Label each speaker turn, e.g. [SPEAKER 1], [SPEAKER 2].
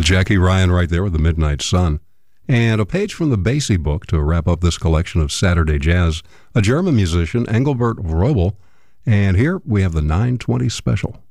[SPEAKER 1] Jackie Ryan right there with the Midnight Sun. And a page from the Basie book to wrap up this collection of Saturday Jazz, a German musician, Engelbert Vrobel. And here we have the 920 special.